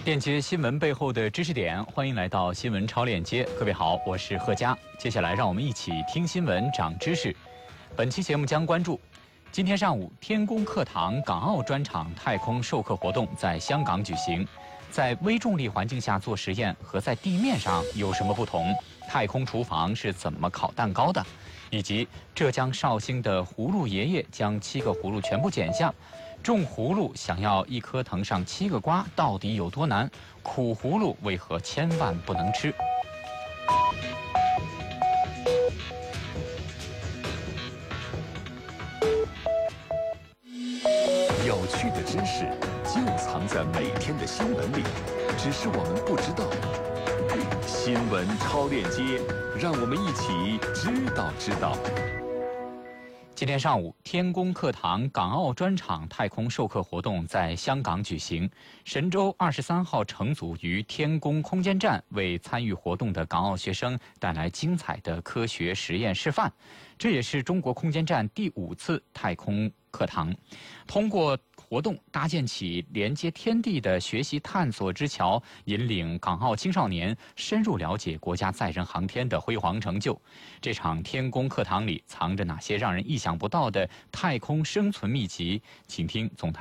链接新闻背后的知识点，欢迎来到新闻超链接。各位好，我是贺佳。接下来让我们一起听新闻长知识。本期节目将关注：今天上午，天宫课堂港澳专场太空授课活动在香港举行。在微重力环境下做实验和在地面上有什么不同？太空厨房是怎么烤蛋糕的？以及浙江绍兴的葫芦爷爷将7个葫芦全部剪下。种葫芦想要一棵藤上7个瓜，到底有多难？苦葫芦为何千万不能吃？ 有趣的知识就藏在每天的新闻里，只是我们不知道。新闻超链接，让我们一起知道。 今天上午，天宫课堂港澳专场太空授课活动在香港举行。神舟23号乘组于天宫空间站为参与活动的港澳学生带来精彩的科学实验示范。这也是中国空间站第5次太空课堂，通过活动搭建起连接天地的学习探索之桥，引领港澳青少年深入了解国家载人航天的辉煌成就。这场天宫课堂里藏着哪些让人意想不到的太空生存秘籍？请听总台